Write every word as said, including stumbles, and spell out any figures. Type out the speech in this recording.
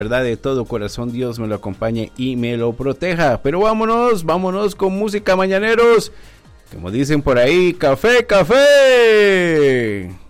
verdad, de todo corazón, Dios me lo acompañe y me lo proteja. Pero vámonos, vámonos con música, mañaneros. Como dicen por ahí, café, café.